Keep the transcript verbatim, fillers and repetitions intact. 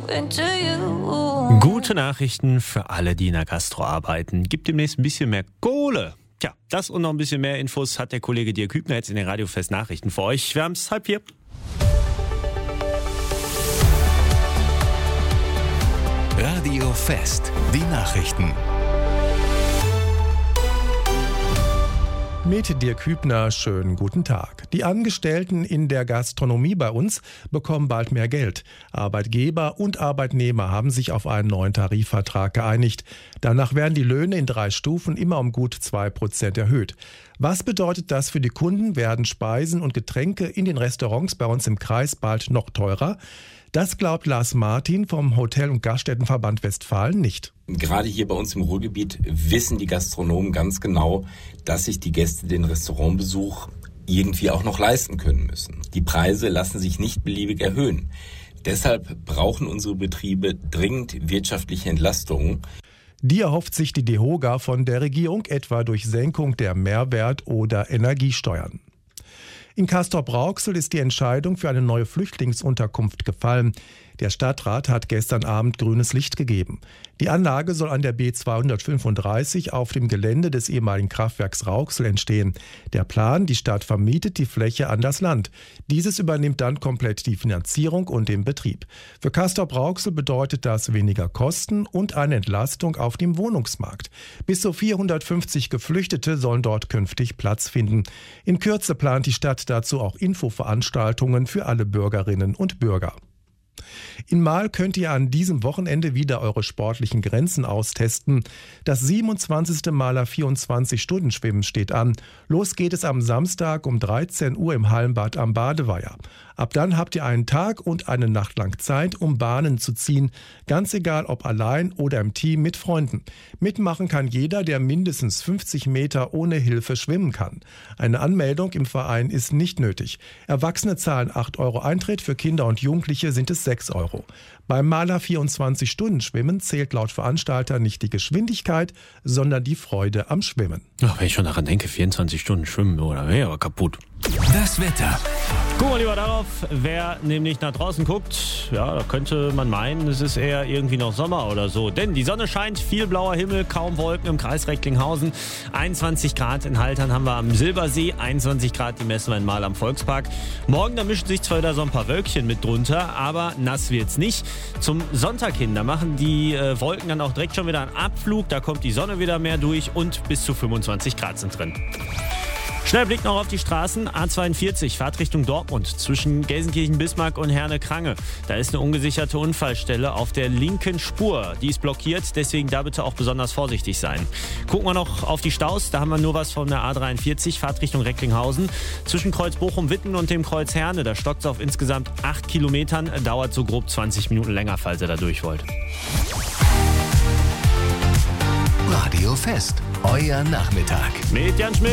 into you. Gute Nachrichten für alle, die in der Gastro arbeiten. Gibt demnächst ein bisschen mehr Kohle. Tja, das und noch ein bisschen mehr Infos hat der Kollege Dirk Hübner jetzt in den Radiofest Nachrichten für euch. Wir haben es halb vier. Radiofest, die Nachrichten. Mit Dirk Hübner, schönen guten Tag. Die Angestellten in der Gastronomie bei uns bekommen bald mehr Geld. Arbeitgeber und Arbeitnehmer haben sich auf einen neuen Tarifvertrag geeinigt. Danach werden die Löhne in drei Stufen immer um gut zwei Prozent erhöht. Was bedeutet das für die Kunden? Werden Speisen und Getränke in den Restaurants bei uns im Kreis bald noch teurer? Das glaubt Lars Martin vom Hotel- und Gaststättenverband Westfalen nicht. Gerade hier bei uns im Ruhrgebiet wissen die Gastronomen ganz genau, dass sich die Gäste den Restaurantbesuch irgendwie auch noch leisten können müssen. Die Preise lassen sich nicht beliebig erhöhen. Deshalb brauchen unsere Betriebe dringend wirtschaftliche Entlastungen. Die erhofft sich die DEHOGA von der Regierung etwa durch Senkung der Mehrwert- oder Energiesteuern. In Castrop-Rauxel ist die Entscheidung für eine neue Flüchtlingsunterkunft gefallen. Der Stadtrat hat gestern Abend grünes Licht gegeben. Die Anlage soll an der B zweihundertfünfunddreißig auf dem Gelände des ehemaligen Kraftwerks Rauxel entstehen. Der Plan, die Stadt vermietet die Fläche an das Land. Dieses übernimmt dann komplett die Finanzierung und den Betrieb. Für Castrop-Rauxel bedeutet das weniger Kosten und eine Entlastung auf dem Wohnungsmarkt. Bis zu vierhundertfünfzig Geflüchtete sollen dort künftig Platz finden. In Kürze plant die Stadt dazu auch Infoveranstaltungen für alle Bürgerinnen und Bürger. In Marl könnt ihr an diesem Wochenende wieder eure sportlichen Grenzen austesten. Das siebenundzwanzigste Maler vierundzwanzig-Stunden-Schwimmen steht an. Los geht es am Samstag um dreizehn Uhr im Hallenbad am Badeweiher. Ab dann habt ihr einen Tag und eine Nacht lang Zeit, um Bahnen zu ziehen. Ganz egal, ob allein oder im Team mit Freunden. Mitmachen kann jeder, der mindestens fünfzig Meter ohne Hilfe schwimmen kann. Eine Anmeldung im Verein ist nicht nötig. Erwachsene zahlen acht Euro Eintritt, für Kinder und Jugendliche sind es sechs Euro. Beim Maler vierundzwanzig-Stunden-Schwimmen zählt laut Veranstalter nicht die Geschwindigkeit, sondern die Freude am Schwimmen. Ach, wenn ich schon daran denke, vierundzwanzig Stunden schwimmen, oder wäre aber kaputt. Das Wetter. Gucken wir lieber darauf, wer nämlich nach draußen guckt. Ja, da könnte man meinen, es ist eher irgendwie noch Sommer oder so. Denn die Sonne scheint, viel blauer Himmel, kaum Wolken im Kreis Recklinghausen. einundzwanzig Grad in Haltern haben wir am Silbersee, einundzwanzig Grad die messen wir in Marl am Volkspark. Morgen, da mischen sich zwar wieder so ein paar Wölkchen mit drunter, aber nass wird's nicht. Zum Sonntag hin, da machen die äh, Wolken dann auch direkt schon wieder einen Abflug. Da kommt die Sonne wieder mehr durch und bis zu fünfundzwanzig Grad sind drin. Schnell Blick noch auf die Straßen. A zweiundvierzig, Fahrtrichtung Dortmund, zwischen Gelsenkirchen-Bismarck und Herne-Krange. Da ist eine ungesicherte Unfallstelle auf der linken Spur. Die ist blockiert, deswegen da bitte auch besonders vorsichtig sein. Gucken wir noch auf die Staus. Da haben wir nur was von der A dreiundvierzig, Fahrtrichtung Recklinghausen. Zwischen Kreuz Bochum-Witten und dem Kreuz Herne, da stockt es auf insgesamt acht Kilometern. Dauert so grob zwanzig Minuten länger, falls ihr da durch wollt. Radiofest, euer Nachmittag. Mit Jan Schmidt.